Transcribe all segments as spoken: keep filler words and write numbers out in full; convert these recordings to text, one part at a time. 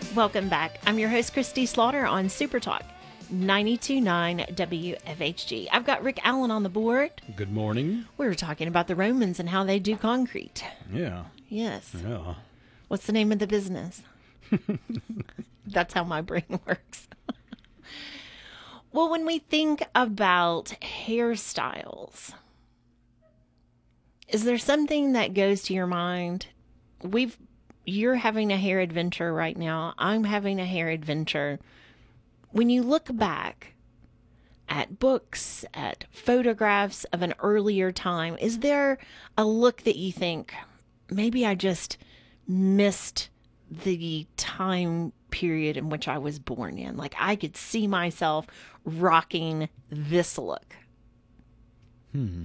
Welcome back. I'm your host, Christy Slaughter on Super Talk ninety-two point nine W F H G. I've got Rick Allen on the board. Good morning. We were talking about the Romans and how they do concrete. Yeah. Yes. Yeah. What's the name of the business? That's how my brain works. Well, when we think about hairstyles, is there something that goes to your mind? We've You're having a hair adventure right now. I'm having a hair adventure. When you look back at books, at photographs of an earlier time, is there a look that you think, maybe I just missed the time period in which I was born in? Like, I could see myself rocking this look. Hmm.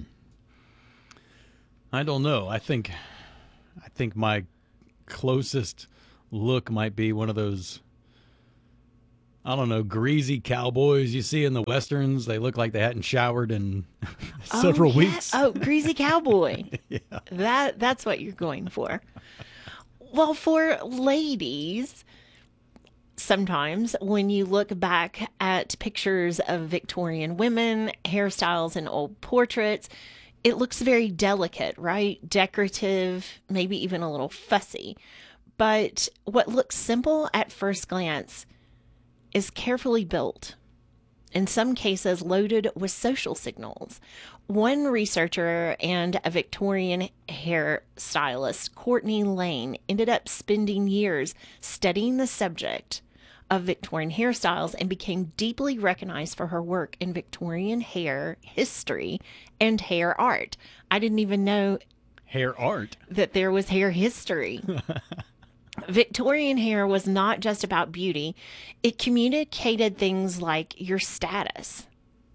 I don't know. I think, I think my closest look might be one of those, I don't know, greasy cowboys you see in the Westerns. They look like they hadn't showered in several oh, yeah. weeks. Oh, greasy cowboy. Yeah. That that's what you're going for. Well, for ladies, sometimes when you look back at pictures of Victorian women, hairstyles and old portraits, it looks very delicate, right? Decorative, maybe even a little fussy. But what looks simple at first glance is carefully built, in some cases loaded with social signals. One researcher and a Victorian hairstylist, Courtney Lane, ended up spending years studying the subject of Victorian hairstyles and became deeply recognized for her work in Victorian hair history and hair art. I didn't even know Hair art. that there was hair history. Victorian hair was not just about beauty. It communicated things like your status,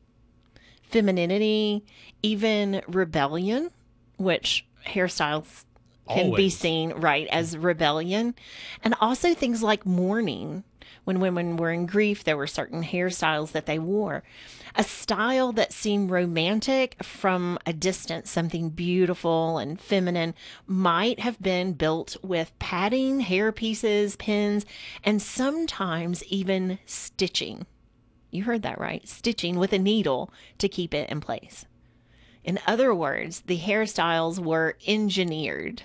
femininity, even rebellion, which hairstyles can be Always. seen, right, as rebellion. And also things like mourning. When women were in grief, there were certain hairstyles that they wore. A style that seemed romantic from a distance, something beautiful and feminine, might have been built with padding, hair pieces, pins, and sometimes even stitching. You heard that right. Stitching with a needle to keep it in place. In other words, the hairstyles were engineered,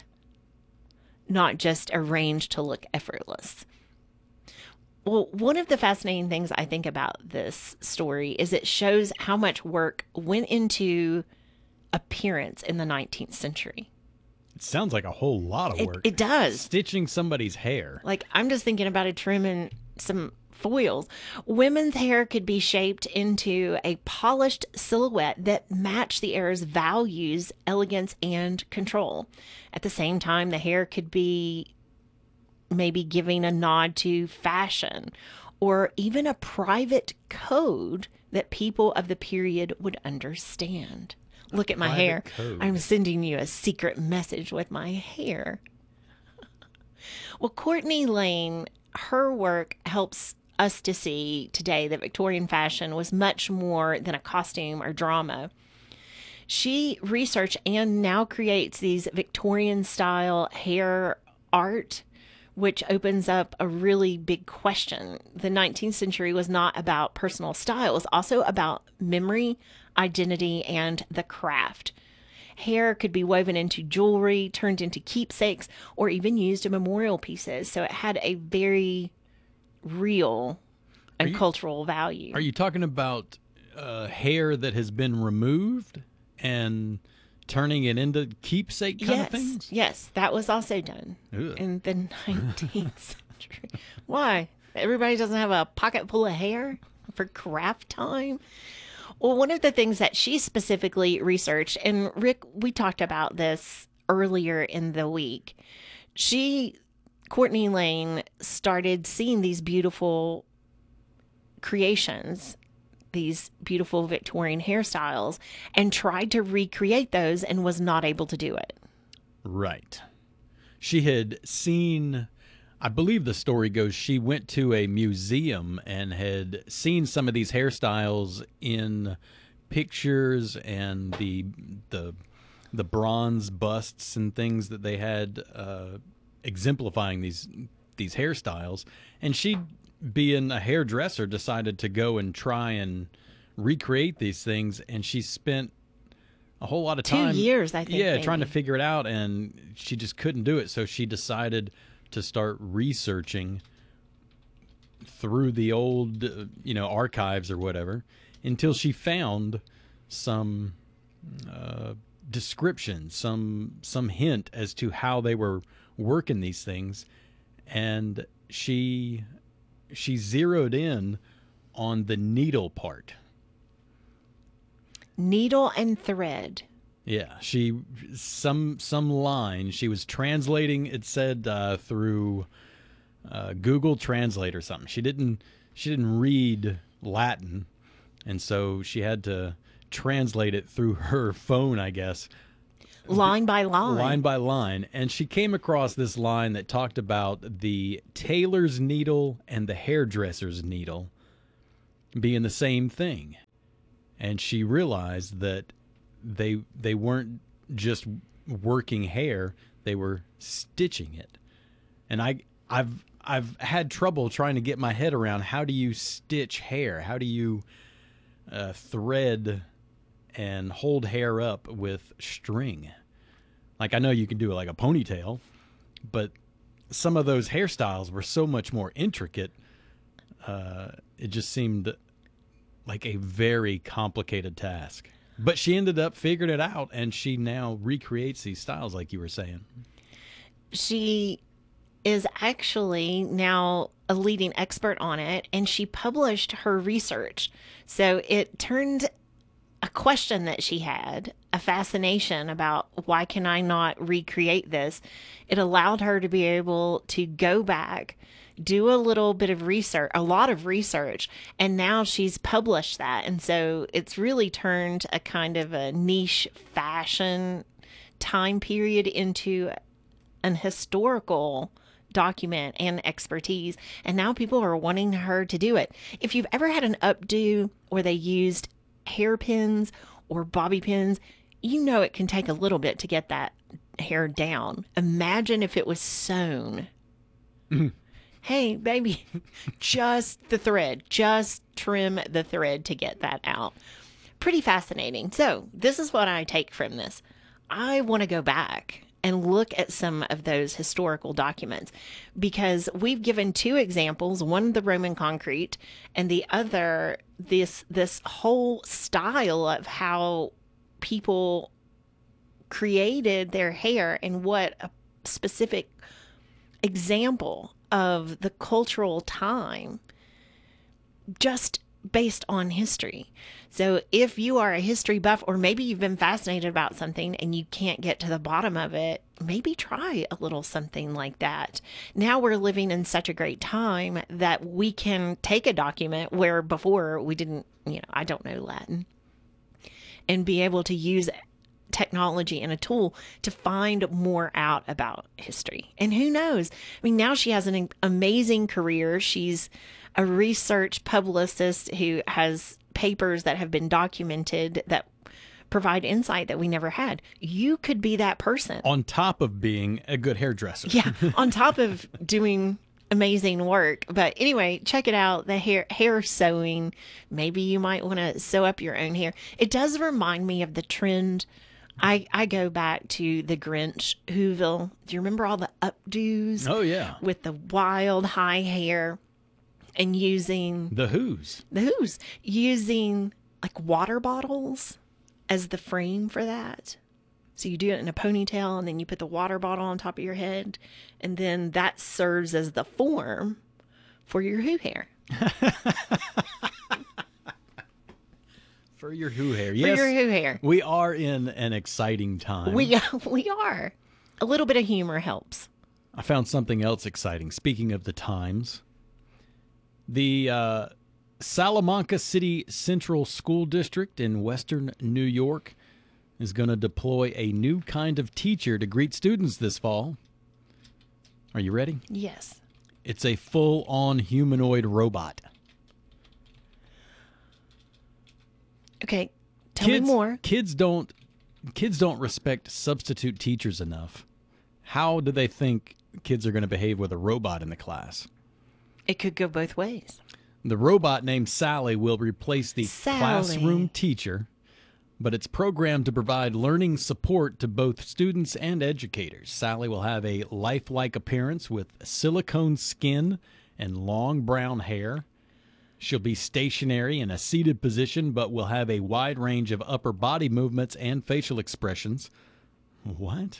not just arranged to look effortless. Well, one of the fascinating things I think about this story is it shows how much work went into appearance in the nineteenth century. It sounds like a whole lot of It, work. it does. Stitching somebody's hair. Like, I'm just thinking about a trim and some foils. Women's hair could be shaped into a polished silhouette that matched the era's values, elegance, and control. At the same time, the hair could be maybe giving a nod to fashion or even a private code that people of the period would understand. Look at my Private hair. code. I'm sending you a secret message with my hair. Well, Courtney Lane, her work helps us to see today that Victorian fashion was much more than a costume or drama. She researched and now creates these Victorian style hair art, which opens up a really big question. The nineteenth century was not about personal style. It was also about memory, identity, and the craft. Hair could be woven into jewelry, turned into keepsakes, or even used in memorial pieces. So it had a very real and you- cultural value. Are you talking about uh, hair that has been removed and turning it into keepsake kind yes, of things? yes, that was also done Ugh. in the nineteenth century. Why? Everybody doesn't have a pocket full of hair for craft time? Well, one of the things that she specifically researched, and Rick, we talked about this earlier in the week. She, Courtney Lane, started seeing these beautiful creations, these beautiful Victorian hairstyles, and tried to recreate those and was not able to do it. Right. She had seen, I believe the story goes, she went to a museum and had seen some of these hairstyles in pictures and the the the bronze busts and things that they had uh, exemplifying these these hairstyles. And she, being a hairdresser, decided to go and try and recreate these things. And she spent a whole lot of Two time. years, I think. Yeah, maybe. trying to figure it out. And she just couldn't do it. So she decided to start researching through the old, uh, you know, archives or whatever, until she found some uh, description, some some hint as to how they were working these things, and she she zeroed in on the needle part. Needle and thread. Yeah, she some some line she was translating. It said uh, through uh, Google Translate or something. She didn't she didn't read Latin, and so she had to translate it through her phone, I guess, Line by line. line by line. And she came across this line that talked about the tailor's needle and the hairdresser's needle being the same thing, and she realized that they they weren't just working hair, they were stitching it. And I I've I've had trouble trying to get my head around, how do you stitch hair? How do you uh, thread and hold hair up with string? Like, I know you can do it like a ponytail, but some of those hairstyles were so much more intricate. Uh, it just seemed like a very complicated task. But she ended up figuring it out, and she now recreates these styles, like you were saying. She is actually now a leading expert on it, and she published her research. So it turned a question that she had, a fascination about why can I not recreate this? It allowed her to be able to go back, do a little bit of research, a lot of research, and now she's published that. And so it's really turned a kind of a niche fashion time period into an historical document and expertise. And now people are wanting her to do it. If you've ever had an updo where they used hairpins or bobby pins, you know it can take a little bit to get that hair down. Imagine if it was sewn. Hey, baby, just the thread, just trim the thread to get that out. Pretty fascinating. So this is what I take from this. I want to go back and look at some of those historical documents, because we've given two examples, one the Roman concrete and the other this this whole style of how people created their hair and what a specific example of the cultural time just based on history. So if you are a history buff, or maybe you've been fascinated about something and you can't get to the bottom of it, maybe try a little something like that. Now we're living in such a great time that we can take a document where before we didn't, you know, I don't know Latin, and be able to use technology and a tool to find more out about history. And who knows? I mean, now she has an amazing career. She's a research publicist who has papers that have been documented that provide insight that we never had. You could be that person. On top of being a good hairdresser. Yeah, on top of doing amazing work. But anyway, check it out. The hair hair sewing. Maybe you might want to sew up your own hair. It does remind me of the trend. I, I go back to the Grinch, Whoville. Do you remember all the updos? Oh, yeah. With the wild high hair, and using The Who's. the Who's using like water bottles as the frame for that. So you do it in a ponytail, and then you put the water bottle on top of your head, and then that serves as the form for your Who hair. For your Who hair. For Yes. your Who hair. We are in an exciting time. We we are. A little bit of humor helps. I found something else exciting. Speaking of the times, the uh, Salamanca City Central School District in Western New York is going to deploy a new kind of teacher to greet students this fall. Are you ready? Yes. It's a full-on humanoid robot. Okay. Tell kids, me more. Kids don't kids don't respect substitute teachers enough. How do they think kids are going to behave with a robot in the class. It could go both ways. The robot named Sally will replace the Sally. classroom teacher, but it's programmed to provide learning support to both students and educators. Sally will have a lifelike appearance with silicone skin and long brown hair. She'll be stationary in a seated position, but will have a wide range of upper body movements and facial expressions. What?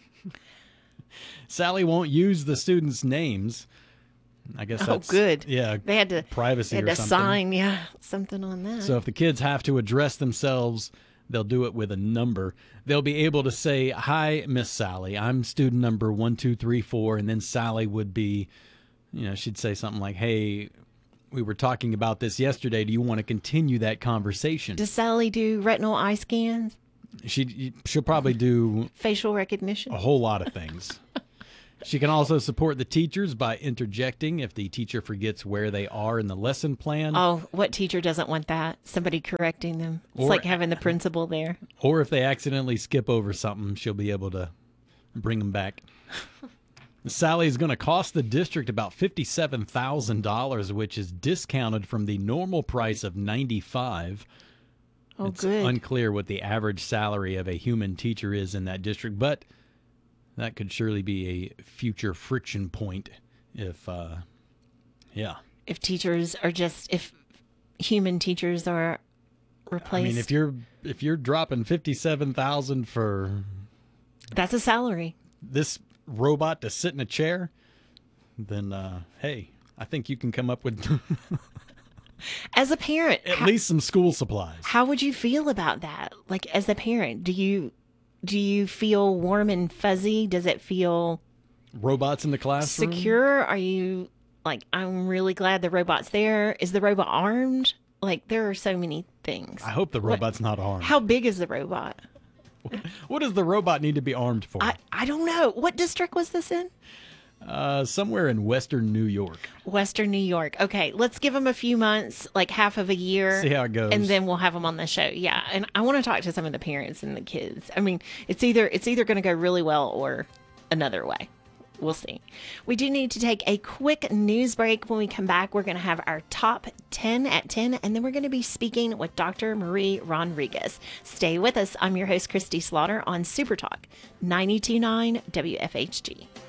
Sally won't use the students' names. I guess Oh, that's good. Yeah, They had to privacy They had or to something. sign, yeah, something on that. So if the kids have to address themselves, they'll do it with a number. They'll be able to say, "Hi, Miss Sally. I'm student number one, two, three, four," and then Sally would be, you know, she'd say something like, "Hey, we were talking about this yesterday. Do you want to continue that conversation?" Does Sally do retinal eye scans, She she'll probably do facial recognition? a whole lot of things. She can also support the teachers by interjecting if the teacher forgets where they are in the lesson plan, Oh, what teacher doesn't want that? Somebody correcting them. It's Or- like having the principal there. or if they accidentally skip over something, she'll be able to bring them back. Sally is going to cost the district about fifty-seven thousand dollars, which is discounted from the normal price of ninety-five dollars. Oh, It's good. unclear what the average salary of a human teacher is in that district, but that could surely be a future friction point if, uh, yeah. If teachers are just, if human teachers are replaced, I mean, if you're if you're dropping fifty-seven thousand dollars for that's a salary. this robot to sit in a chair, then uh, hey, I think you can come up with As a parent, at how, least some school supplies. how would you feel about that? Like, as a parent, do you do you feel warm and fuzzy? Does it feel Robots in the classroom. secure? Are you like, I'm really glad the robot's there? Is the robot armed? Like, there are so many things. I hope the robot's not armed. How big is the robot? What does the robot need to be armed for? I, I don't know. What district was this in? Uh, somewhere in Western New York. Western New York. Okay, let's give them a few months, like half of a year. See how it goes. And then we'll have them on the show. Yeah, and I want to talk to some of the parents and the kids. I mean, it's either it's either going to go really well or another way. We'll see. We do need to take a quick news break. When we come back, we're going to have our top ten at ten, and then we're going to be speaking with Doctor Marie Rodriguez. Stay with us. I'm your host, Christy Slaughter, on Super Talk ninety-two point nine W F H G.